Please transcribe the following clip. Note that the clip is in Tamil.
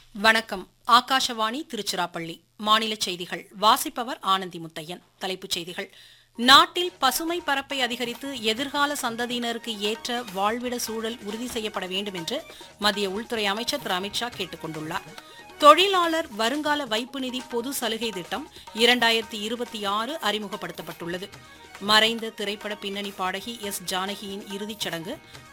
வணக்கம். ஆகாஷவாணி திருச்சிராப்பள்ளி. மாநில செய்திகள் வாசிப்பவர் ஆனந்தி முத்தையன். தலைப்புச் செய்திகள்: நாட்டில் பசுமை பரப்பை அதிகரித்து எதிர்கால சந்ததியினருக்கு ஏற்ற வாழ்விட சூழல் உறுதி செய்யப்பட வேண்டும் என்று மத்திய உள்துறை அமைச்சர் திரு அமித் ஷா கேட்டுக் கொண்டுள்ளார். தொழிலாளர் வருங்கால வைப்பு நிதி பொது சலுகை திட்டம் 2026 அறிமுகப்படுத்தப்பட்டுள்ளது. மறைந்த திரைப்பட பின்னணி பாடகி எஸ். ஜானகியின் இறுதிச் சடங்கு